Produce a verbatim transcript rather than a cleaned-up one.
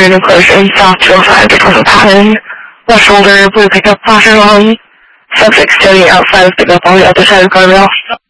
in enclosure, south two oh five, departure pattern, left shoulder, blue pickup, flashing on, subject standing outside of pickup on the other side of guardrail.